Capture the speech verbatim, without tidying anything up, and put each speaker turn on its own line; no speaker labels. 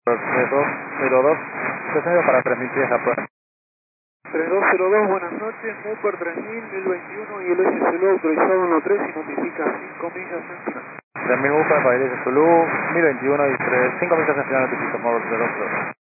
dos cero dos, descendido para tres mil pies a prueba.
tres dos cero dos, buenas noches, Mooper tres mil, mil veintiuno y el S S L autorizado uno tres y notifica cinco millas en final.
tres mil Mooper para el S Zulu, mil veintiuno y cinco millas en final notifica, móvil cero dos cero dos.